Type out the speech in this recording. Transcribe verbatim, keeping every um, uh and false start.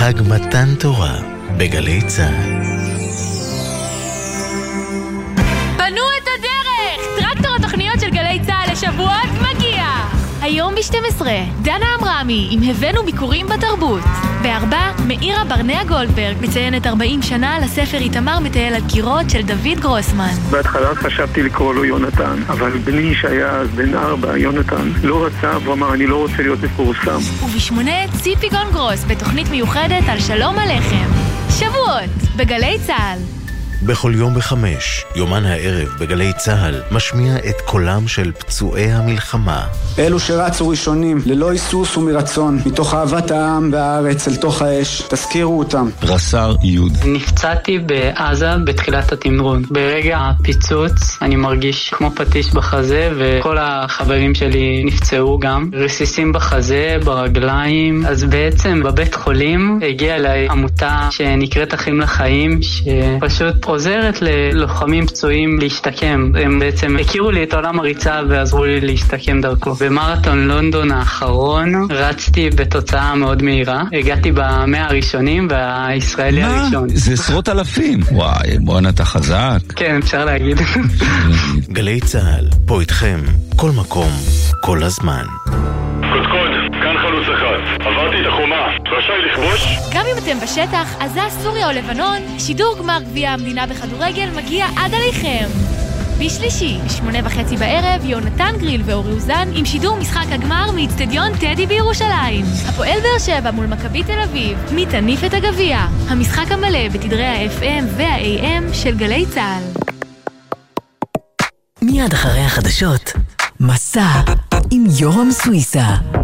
חג מתן תורה בגלי צהל. פנו את הדרך! טרקטור התוכניות של גלי צהל לשבועות מגיע! היום ב-שתים עשרה, דנה אמרמי עם הבאנו ביקורים בתרבות. בארבע, מאירה ברנע גולדברג מציינת ארבעים שנה לספר איתמר מטייל על קירות של דוד גרוסמן. בהתחלה חשבתי לקרוא לו יונתן, אבל בני שהיה אז בן ארבע, יונתן, לא רצה ואמר אני לא רוצה להיות מפורסם. ובשמונה, ציפי גונגרוס בתוכנית מיוחדת על שלום הלחם. שבועות בגלי צהל. בכל יום בחמש, יומן הערב בגלי צהל, משמיע את קולם של פצועי המלחמה. אלו שרצו ראשונים, ללא היסוס ומרצון, מתוך אהבת העם והארץ אל תוך האש, תזכירו אותם. רס"ר יוד. נפצעתי בעזה בתחילת התמרון. ברגע הפיצוץ אני מרגיש כמו פטיש בחזה, וכל החברים שלי נפצעו גם. רסיסים בחזה, ברגליים. אז בעצם בבית חולים הגיעה אליי עמותה שנקראת אחים לחיים, שפשוט עוזרת ללוחמים פצועים להשתקם. הם בעצם הכירו לי את עולם הריצה ועזרו לי להשתקם דרכו. במרתון לונדון האחרון רצתי בתוצאה מאוד מהירה. הגעתי במאה הראשונים והישראלי מה? הראשון. זה עשרות אלפים. וואי, בואנה אתה חזק. כן, אפשר להגיד. גלי צהל, פה איתכם, כל מקום, כל הזמן. קודקוד, כאן חלוץ אחד. עברתי את החומה, רשאי לכבוש? גם אם אתם בשטח, עזה, סוריה או לבנון, שידור גמר גביע המדינה בכדורגל מגיע עד עליכם. בשלישי, בשמונה וחצי בערב, יונתן גריל ואורי אוזן עם שידור משחק הגמר מאצטדיון טדי בירושלים. הפועל באר שבע מול מכבי תל אביב, מי תניף את הגביע. המשחק המלא בתדרי ה-אף אם וה-איי אם של גלי צהל. מיד אחרי החדשות, מסע עם יורם סוויסה.